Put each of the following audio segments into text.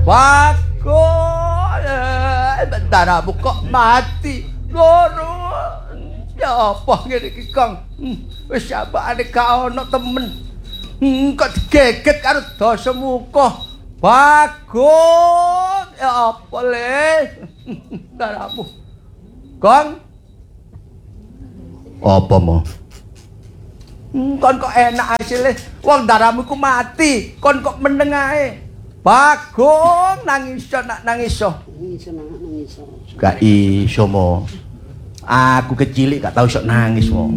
Bagus. Bendaramu kok mati. Ngono. Ya apa ngene iki, Kang? Wis sabane gak ono temen. Kok digeget karo Dasamuka. Bagus. Ya apa le? Bendaramu. Kang. Apa mo? Kon kok enak hasilnya. Wong daramu ku mati. Kon kok meneng ae. Bagong nangiso nak nangiso. Nangiso. Gak iso mo. Aku kecilik gak tau iso nangis mo.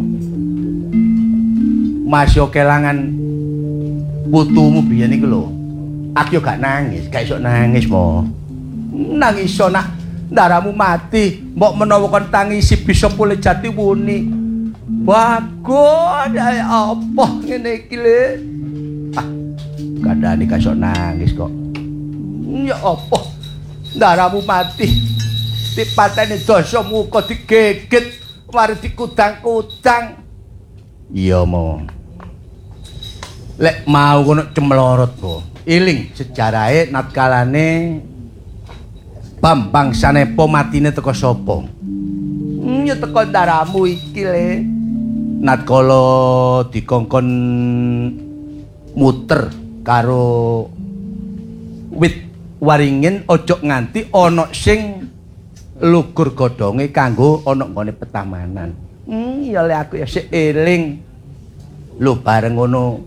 Masih kelangan putumu biyen iku lho. Aku yo gak nangis, gak iso nangis mo. Nangiso nak daramu mati. Mbok menawa kon tangisi bisa pulih jati wuni. Bagus, apa ngene iki le? Kandhane gak iso nangis kok. Ya apa? Daramu mati. Dipateni Dasamuka digegit, mari dikudang-kudang. Iya, Mo. Lek mau kono cemlorot, Mo. Iling sejarahe natkalane Bambang Sanepa matine teko sapa? Ya teko daramu iki le. Natkala dikongkon muter karo wit waringin ojo nganti ana sing lugur godhonge kanggo ana nggone petamanan. Ya le aku ya sik eling. Lho bareng ngono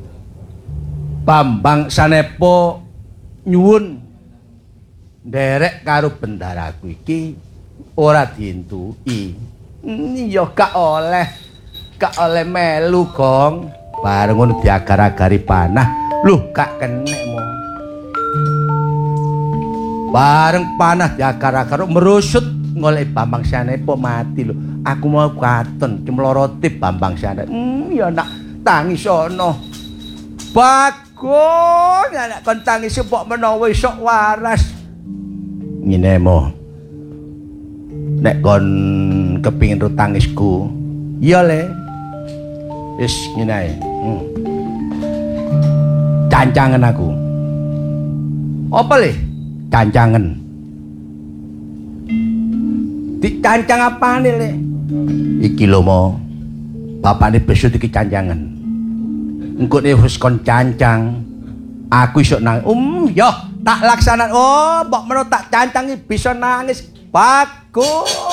Bambang Sanepa nyuwun nderek karo bendaraku iki ora dientuki. Ya gak oleh melu, Gong. Bareng ngono diagar-agari panah. Lho, gak kenek mo. Bareng panah diagar-agar merusut ngoleh Bambang Sanepa mati lho. Aku mau katon cemloroti Bambang Sanepa. Ya nak tangis ana. Bagus, nek kon tangis mbok menawa isok waras. Ngene mo. Nek kon kepingin ro tangisku, iya le. Wis ngene ae. Cancangen aku. Apa le? Cancangen. Dicancang apane le? Iki lho mo. Bapakne besok iki cancangen. Engko nek wis kon cancang, aku iso nang. Ya, tak laksanan. Oh, mbok menawa tak cancangi bisa nangis. Bagus.